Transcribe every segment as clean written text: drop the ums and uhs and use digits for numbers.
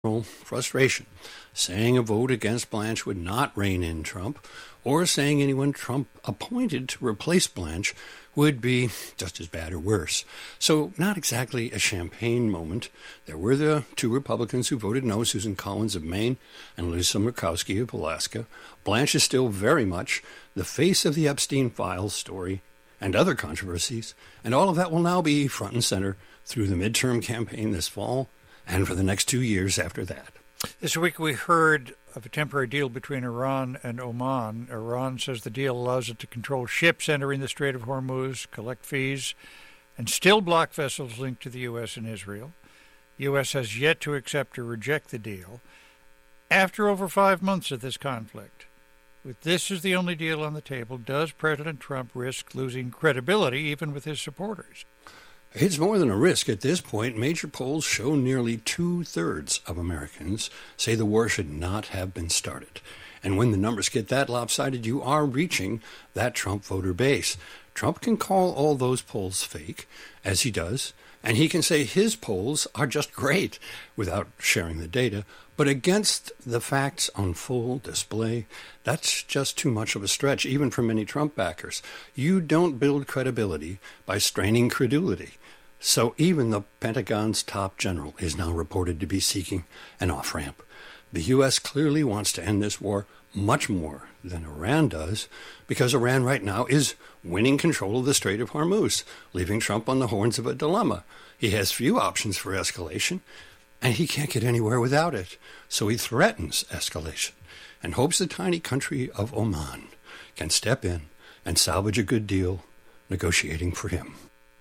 frustration, saying a vote against Blanche would not rein in Trump, or saying anyone Trump appointed to replace Blanche would be just as bad or worse. So not exactly a champagne moment. There were the two Republicans who voted no, Susan Collins of Maine and Lisa Murkowski of Alaska. Blanche is still very much the face of the Epstein files story and other controversies, and all of that will now be front and center through the midterm campaign this fall and for the next 2 years after that. This week we heard of a temporary deal between Iran and Oman. Iran says the deal allows it to control ships entering the Strait of Hormuz, collect fees, and still block vessels linked to the U.S. and Israel. The U.S. has yet to accept or reject the deal. After over 5 months of this conflict, with this as the only deal on the table, does President Trump risk losing credibility even with his supporters? It's more than a risk at this point. Major polls show nearly 2/3 of Americans say the war should not have been started. And when the numbers get that lopsided, you are reaching that Trump voter base. Trump can call all those polls fake, as he does, and he can say his polls are just great without sharing the data. But against the facts on full display, that's just too much of a stretch, even for many Trump backers. You don't build credibility by straining credulity. So even the Pentagon's top general is now reported to be seeking an off-ramp. The U.S. clearly wants to end this war much more than Iran does, because Iran right now is winning control of the Strait of Hormuz, leaving Trump on the horns of a dilemma. He has few options for escalation, and he can't get anywhere without it. So he threatens escalation and hopes the tiny country of Oman can step in and salvage a good deal negotiating for him.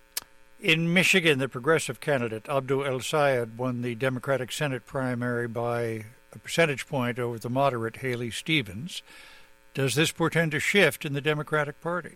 In Michigan, the progressive candidate Abdul El-Sayed won the Democratic Senate primary by a percentage point over the moderate Haley Stevens. Does this portend a shift in the Democratic Party?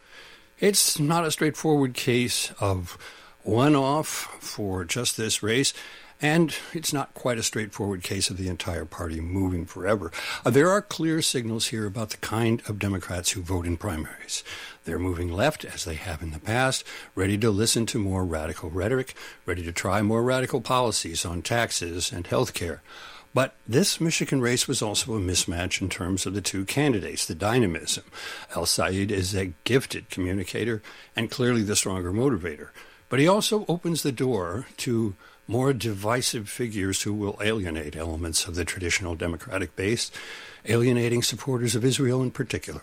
It's not a straightforward case of one-off for just this race, and it's not quite a straightforward case of the entire party moving forever. There are clear signals here about the kind of Democrats who vote in primaries. They're moving left, as they have in the past, ready to listen to more radical rhetoric, ready to try more radical policies on taxes and health care. But this Michigan race was also a mismatch in terms of the two candidates, the dynamism. El-Sayed is a gifted communicator and clearly the stronger motivator. But he also opens the door to more divisive figures who will alienate elements of the traditional Democratic base, alienating supporters of Israel in particular.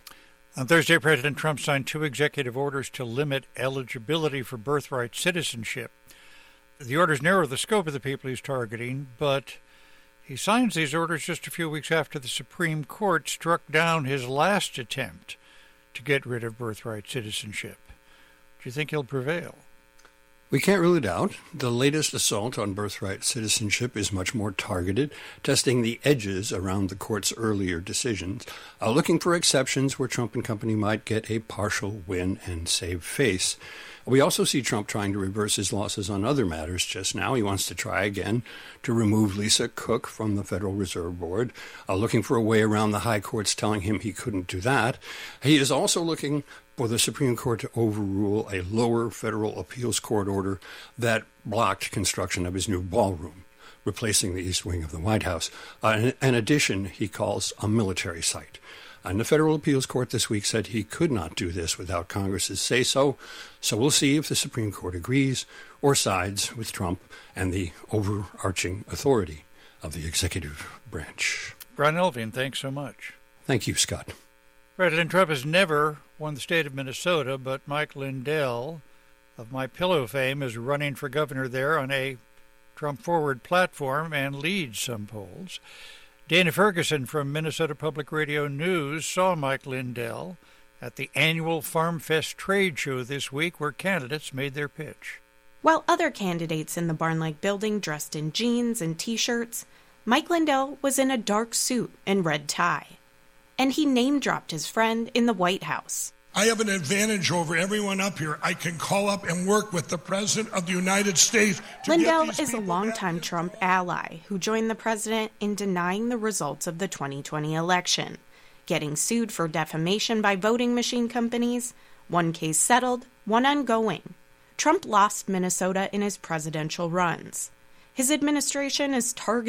On Thursday, President Trump signed 2 executive orders to limit eligibility for birthright citizenship. The orders narrow the scope of the people he's targeting, but he signs these orders just a few weeks after the Supreme Court struck down his last attempt to get rid of birthright citizenship. Do you think he'll prevail? We can't rule it out. The latest assault on birthright citizenship is much more targeted, testing the edges around the court's earlier decisions, looking for exceptions where Trump and company might get a partial win and save face. We also see Trump trying to reverse his losses on other matters just now. He wants to try again to remove Lisa Cook from the Federal Reserve Board, looking for a way around the high courts telling him he couldn't do that. He is also looking for the Supreme Court to overrule a lower federal appeals court order that blocked construction of his new ballroom, replacing the east wing of the White House. An addition he calls a military site. And the federal appeals court this week said he could not do this without Congress's say-so. So we'll see if the Supreme Court agrees or sides with Trump and the overarching authority of the executive branch. Brian Elving, thanks so much. Thank you, Scott. President Trump has never won the state of Minnesota, but Mike Lindell of MyPillow fame is running for governor there on a Trump-forward platform and leads some polls. Dana Ferguson from Minnesota Public Radio News saw Mike Lindell at the annual Farm Fest trade show this week where candidates made their pitch. While other candidates in the barn-like building dressed in jeans and T-shirts, Mike Lindell was in a dark suit and red tie. And he name-dropped his friend in the White House. I have an advantage over everyone up here. I can call up and work with the President of the United States. Lindell is a longtime Trump ally who joined the president in denying the results of the 2020 election, getting sued for defamation by voting machine companies, one case settled, one ongoing. Trump lost Minnesota in his presidential runs. His administration is targeting